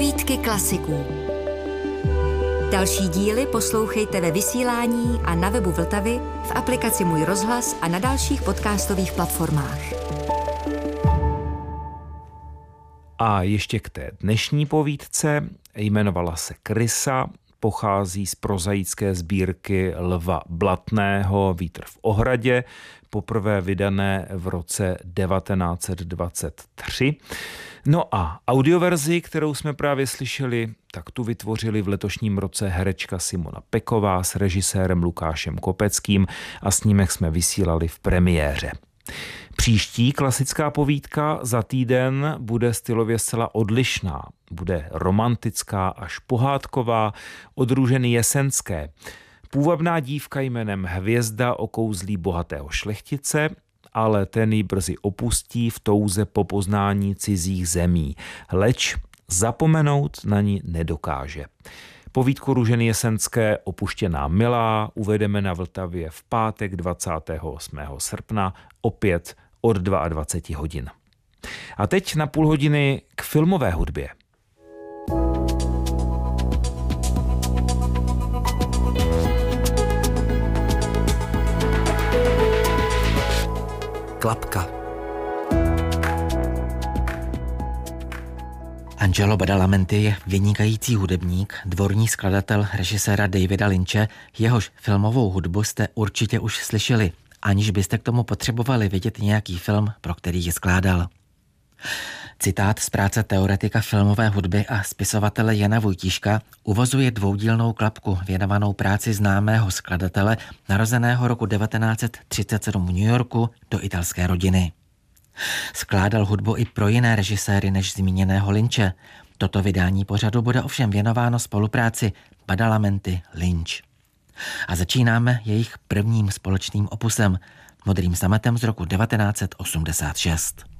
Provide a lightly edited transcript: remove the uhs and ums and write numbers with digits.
Povídky klasiků. Další díly poslouchejte ve vysílání a na webu Vltavy, v aplikaci Můj rozhlas a na dalších podcastových platformách. A ještě k té dnešní povídce. Jmenovala se Krysa, pochází z prozaické sbírky Lva Blatného Vítr v ohradě, poprvé vydané v roce 1923. No a audioverzi, kterou jsme právě slyšeli, tak tu vytvořili v letošním roce herečka Simona Peková s režisérem Lukášem Kopeckým a snímek jsme vysílali v premiéře. Příští klasická povídka za týden bude stylově zcela odlišná. Bude romantická až pohádková od Růženy Jesenské. Půvabná dívka jménem Hvězda okouzlí bohatého šlechtice, ale ten ji brzy opustí v touze po poznání cizích zemí. Leč zapomenout na ní nedokáže. Povídku Růženy Jesenské Opuštěná milá uvedeme na Vltavě v pátek 28. srpna opět od 22 hodin. A teď na půl hodiny k filmové hudbě. Klapka. Angelo Badalamenti je vynikající hudebník, dvorní skladatel režiséra Davida Lynche, jehož filmovou hudbu jste určitě už slyšeli, aniž byste k tomu potřebovali vidět nějaký film, pro který ji skládal. Citát z práce teoretika filmové hudby a spisovatele Jana Vojtíška uvozuje dvoudílnou klapku věnovanou práci známého skladatele narozeného roku 1937 v New Yorku do italské rodiny. Skládal hudbu i pro jiné režiséry než zmíněného Lynche. Toto vydání pořadu bude ovšem věnováno spolupráci Badalamenti-Lynch. A začínáme jejich prvním společným opusem, Modrým sametem z roku 1986.